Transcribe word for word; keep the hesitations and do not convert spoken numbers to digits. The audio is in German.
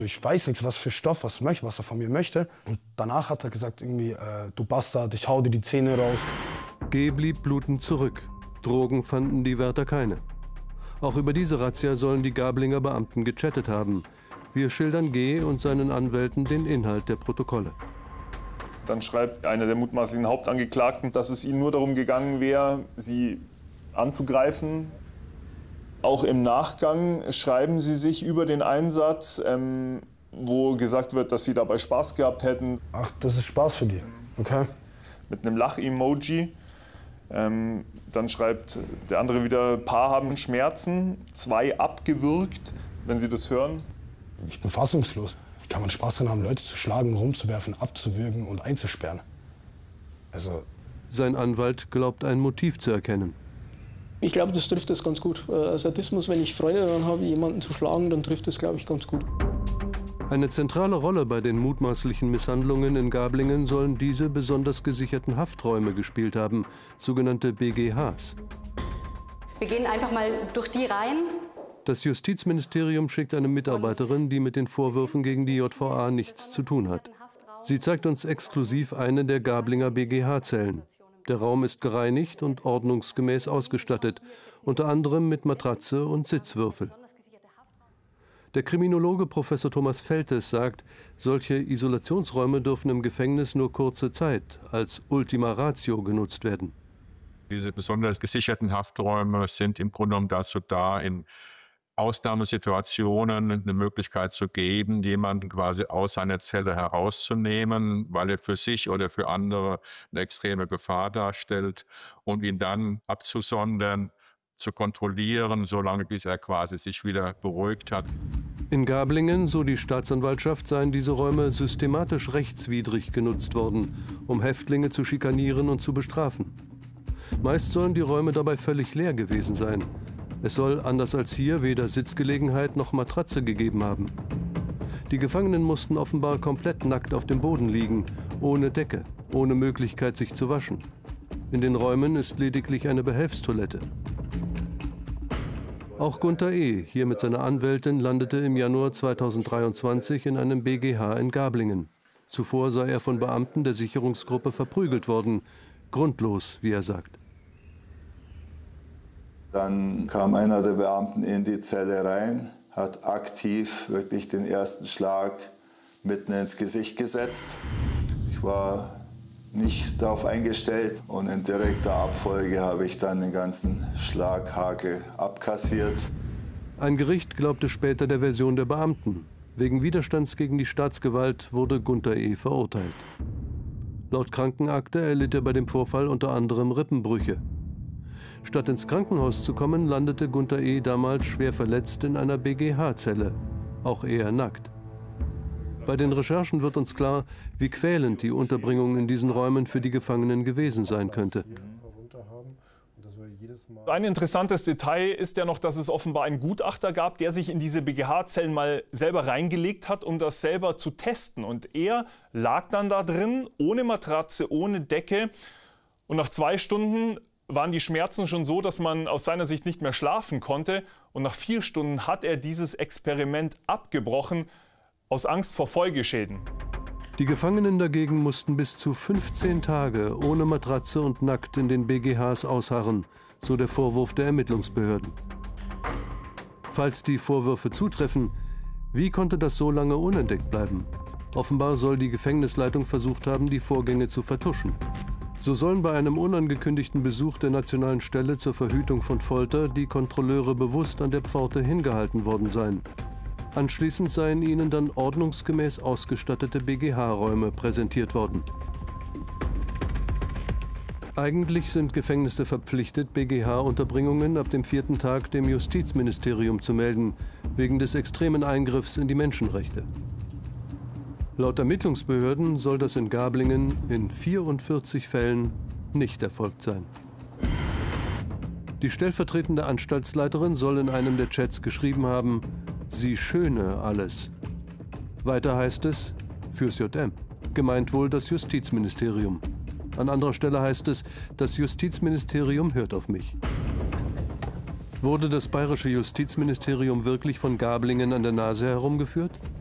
Ich weiß nichts, was für Stoff, was, möchte, was er von mir möchte. Und danach hat er gesagt, irgendwie, äh, du Bastard, ich hau dir die Zähne raus. G. blieb blutend zurück. Drogen fanden die Wärter keine. Auch über diese Razzia sollen die Gablinger Beamten gechattet haben. Wir schildern G. und seinen Anwälten den Inhalt der Protokolle. Dann schreibt einer der mutmaßlichen Hauptangeklagten, dass es ihnen nur darum gegangen wäre, sie anzugreifen. Auch im Nachgang schreiben sie sich über den Einsatz, ähm, wo gesagt wird, dass sie dabei Spaß gehabt hätten. Ach, das ist Spaß für die, okay. Mit einem Lach-Emoji. Ähm, dann schreibt der andere wieder, Paar haben Schmerzen, zwei abgewürgt, wenn Sie das hören. Ich bin fassungslos. Wie kann man Spaß dran haben, Leute zu schlagen, rumzuwerfen, abzuwürgen und einzusperren? Also. Sein Anwalt glaubt, ein Motiv zu erkennen. Ich glaube, das trifft das ganz gut. Äh, Sadismus, wenn ich Freude daran habe, jemanden zu schlagen, dann trifft das, glaube ich, ganz gut. Eine zentrale Rolle bei den mutmaßlichen Misshandlungen in Gablingen sollen diese besonders gesicherten Hafträume gespielt haben, sogenannte B G Hs. Wir gehen einfach mal durch die rein. Das Justizministerium schickt eine Mitarbeiterin, die mit den Vorwürfen gegen die J V A nichts zu tun hat. Sie zeigt uns exklusiv eine der Gablinger B G H-Zellen. Der Raum ist gereinigt und ordnungsgemäß ausgestattet, unter anderem mit Matratze und Sitzwürfel. Der Kriminologe Professor Thomas Feltes sagt, solche Isolationsräume dürfen im Gefängnis nur kurze Zeit als Ultima Ratio genutzt werden. Diese besonders gesicherten Hafträume sind im Grunde genommen dazu da, in Ausnahmesituationen eine Möglichkeit zu geben, jemanden quasi aus seiner Zelle herauszunehmen, weil er für sich oder für andere eine extreme Gefahr darstellt und ihn dann abzusondern, zu kontrollieren, solange bis er quasi sich wieder beruhigt hat. In Gablingen, so die Staatsanwaltschaft, seien diese Räume systematisch rechtswidrig genutzt worden, um Häftlinge zu schikanieren und zu bestrafen. Meist sollen die Räume dabei völlig leer gewesen sein. Es soll, anders als hier, weder Sitzgelegenheit noch Matratze gegeben haben. Die Gefangenen mussten offenbar komplett nackt auf dem Boden liegen, ohne Decke, ohne Möglichkeit, sich zu waschen. In den Räumen ist lediglich eine Behelfstoilette. Auch Gunther E., hier mit seiner Anwältin, landete im Januar zweitausenddreiundzwanzig in einem B G H in Gablingen. Zuvor sei er von Beamten der Sicherungsgruppe verprügelt worden. Grundlos, wie er sagt. Dann kam einer der Beamten in die Zelle rein, hat aktiv wirklich den ersten Schlag mitten ins Gesicht gesetzt. Ich war nicht darauf eingestellt und in direkter Abfolge habe ich dann den ganzen Schlaghagel abkassiert. Ein Gericht glaubte später der Version der Beamten. Wegen Widerstands gegen die Staatsgewalt wurde Gunther E. verurteilt. Laut Krankenakte erlitt er bei dem Vorfall unter anderem Rippenbrüche. Statt ins Krankenhaus zu kommen, landete Gunther E. damals schwer verletzt in einer B G H-Zelle, auch er nackt. Bei den Recherchen wird uns klar, wie quälend die Unterbringung in diesen Räumen für die Gefangenen gewesen sein könnte. Ein interessantes Detail ist ja noch, dass es offenbar einen Gutachter gab, der sich in diese B G H-Zellen mal selber reingelegt hat, um das selber zu testen. Und er lag dann da drin, ohne Matratze, ohne Decke. Und nach zwei Stunden waren die Schmerzen schon so, dass man aus seiner Sicht nicht mehr schlafen konnte. Und nach vier Stunden hat er dieses Experiment abgebrochen, aus Angst vor Folgeschäden. Die Gefangenen dagegen mussten bis zu fünfzehn Tage ohne Matratze und nackt in den B G Hs ausharren, so der Vorwurf der Ermittlungsbehörden. Falls die Vorwürfe zutreffen, wie konnte das so lange unentdeckt bleiben? Offenbar soll die Gefängnisleitung versucht haben, die Vorgänge zu vertuschen. So sollen bei einem unangekündigten Besuch der Nationalen Stelle zur Verhütung von Folter die Kontrolleure bewusst an der Pforte hingehalten worden sein. Anschließend seien ihnen dann ordnungsgemäß ausgestattete B G H-Räume präsentiert worden. Eigentlich sind Gefängnisse verpflichtet, B G H-Unterbringungen ab dem vierten Tag dem Justizministerium zu melden, wegen des extremen Eingriffs in die Menschenrechte. Laut Ermittlungsbehörden soll das in Gablingen in vierundvierzig Fällen nicht erfolgt sein. Die stellvertretende Anstaltsleiterin soll in einem der Chats geschrieben haben, sie schöne alles. Weiter heißt es, fürs J M. Gemeint wohl das Justizministerium. An anderer Stelle heißt es, das Justizministerium hört auf mich. Wurde das bayerische Justizministerium wirklich von Gablingen an der Nase herumgeführt?